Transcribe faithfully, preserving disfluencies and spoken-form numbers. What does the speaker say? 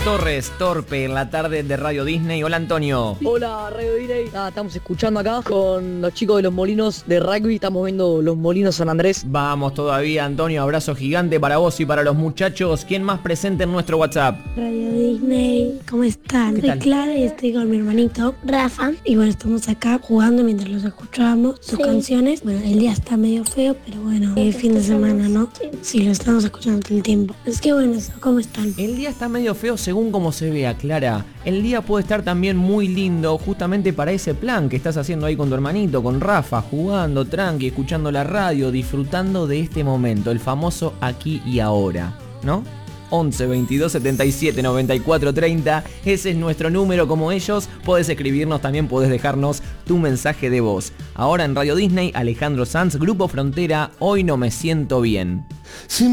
Torres, Torpe, en la tarde de Radio Disney. Hola, Antonio. Hola, Radio Disney. Nada, estamos escuchando acá con los chicos de los molinos de rugby. Estamos viendo los molinos San Andrés. Vamos todavía, Antonio. Abrazo gigante para vos y para los muchachos. ¿Quién más presente en nuestro WhatsApp? Radio Disney, ¿cómo están? Soy Clara y estoy con mi hermanito Rafa. Y bueno, estamos acá jugando mientras los escuchábamos, sus sí. canciones. Bueno, el día está medio feo, pero bueno, el fin de semana, ¿no? Sí, lo estamos escuchando todo el tiempo. Es que bueno, ¿cómo están? El día está medio feo según como se vea, Clara. El día puede estar también muy lindo justamente para ese plan que estás haciendo ahí con tu hermanito, con Rafa, jugando tranqui, escuchando la radio, disfrutando de este momento, el famoso aquí y ahora, ¿no? once, veintidós, setenta y siete, noventa y cuatro, treinta, ese es nuestro número como ellos. Podés escribirnos, también podés dejarnos tu mensaje de voz. Ahora en Radio Disney, Alejandro Sanz, Grupo Frontera, Hoy no me siento bien.